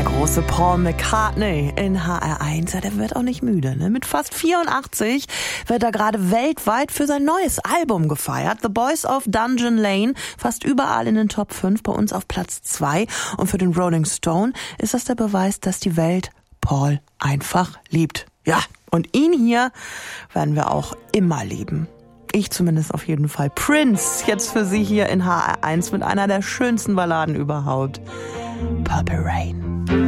große Paul McCartney in HR1, ja, der wird auch nicht müde, ne? Mit fast 84 wird er gerade weltweit für sein neues Album gefeiert. The Boys of Dungeon Lane, fast überall in den Top 5, bei uns auf Platz 2. Und für den Rolling Stone ist das der Beweis, dass die Welt Paul einfach liebt. Ja, und ihn hier werden wir auch immer lieben. Ich zumindest auf jeden Fall. Prince, jetzt für Sie hier in HR1 mit einer der schönsten Balladen überhaupt. Purple Rain.